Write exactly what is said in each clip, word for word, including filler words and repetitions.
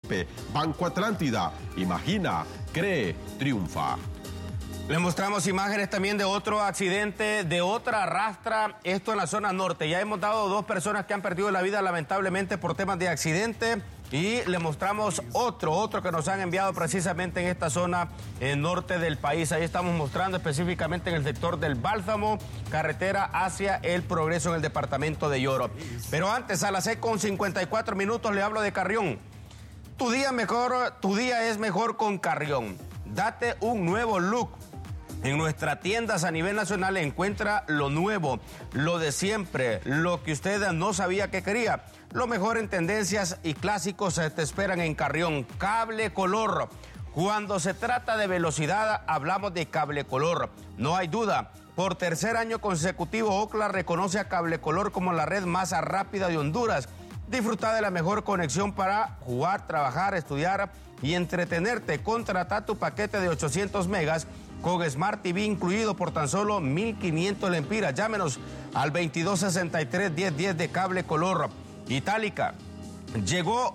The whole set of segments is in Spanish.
participe. Banco Atlántida. Imagina, cree, triunfa. Les mostramos imágenes también de otro accidente, de otra rastra, esto en la zona norte. Ya hemos dado dos personas que han perdido la vida lamentablemente por temas de accidente y les mostramos otro, otro que nos han enviado precisamente en esta zona eh, norte del país. Ahí estamos mostrando específicamente en el sector del Bálsamo, carretera hacia El Progreso en el departamento de Yoro. Pero antes, a las seis con cincuenta y cuatro minutos, le hablo de Carrión. Tu día mejor, tu día es mejor con Carrión. Date un nuevo look. En nuestras tiendas a nivel nacional encuentra lo nuevo, lo de siempre, lo que usted no sabía que quería. Lo mejor en tendencias y clásicos te esperan en Carrión. Cable Color. Cuando se trata de velocidad, hablamos de Cable Color. No hay duda. Por tercer año consecutivo, Ocla reconoce a Cable Color como la red más rápida de Honduras. Disfruta de la mejor conexión para jugar, trabajar, estudiar y entretenerte. Contrata tu paquete de ochocientos megas con Smart T V incluido por tan solo mil quinientos lempiras. Llámenos al veintidós sesenta y tres diez diez de Cable Color. Itálica. Llegó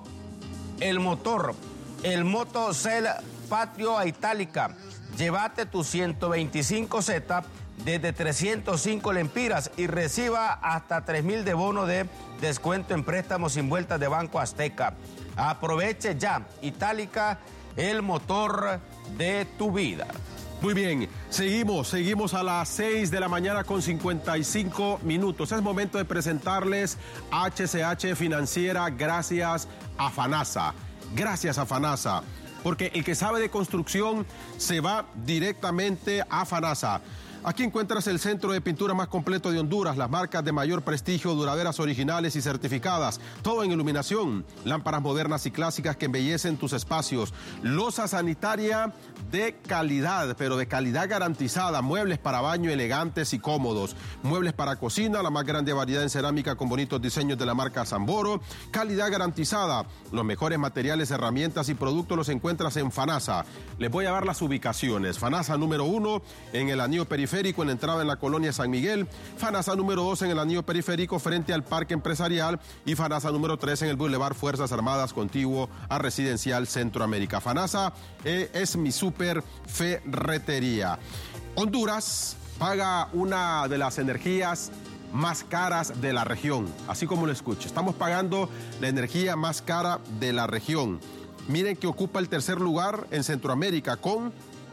el motor, el Motocell Patrio a Itálica. Llévate tu ciento veinticinco Z desde trescientos cinco lempiras y reciba hasta tres mil de bono de descuento en préstamos sin vueltas de Banco Azteca. Aproveche ya. Itálica, el motor de tu vida. Muy bien, seguimos, seguimos a las seis de la mañana con cincuenta y cinco minutos. Es momento de presentarles H C H Financiera gracias a FANASA. Gracias a FANASA, porque el que sabe de construcción se va directamente a FANASA. Aquí encuentras el centro de pintura más completo de Honduras, las marcas de mayor prestigio, duraderas, originales y certificadas. Todo en iluminación, lámparas modernas y clásicas que embellecen tus espacios. Loza sanitaria de calidad, pero de calidad garantizada. Muebles para baño elegantes y cómodos. Muebles para cocina, la más grande variedad en cerámica con bonitos diseños de la marca Samboro. Calidad garantizada. Los mejores materiales, herramientas y productos los encuentras en FANASA. Les voy a dar las ubicaciones. FANASA número uno en el anillo periférico en la entrada en la colonia San Miguel, FANASA número dos en el anillo periférico frente al parque empresarial y FANASA número tres en el Boulevard Fuerzas Armadas contiguo a Residencial Centroamérica. FANASA eh, es mi super ferretería. Honduras paga una de las energías más caras de la región, así como lo escucho. Estamos pagando la energía más cara de la región. Miren que ocupa el tercer lugar en Centroamérica con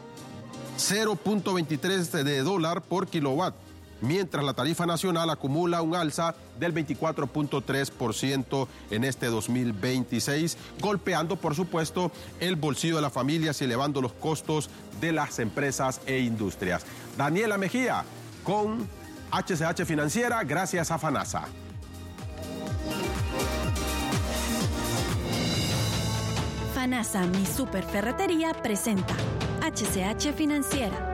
cero punto veintitrés de dólar por kilowatt, mientras la tarifa nacional acumula un alza del veinticuatro punto tres por ciento en este dos mil veintiséis, golpeando, por supuesto, el bolsillo de las familias y elevando los costos de las empresas e industrias. Daniela Mejía con H C H Financiera, gracias a FANASA. FANASA, mi super ferretería, presenta H C H Financiera.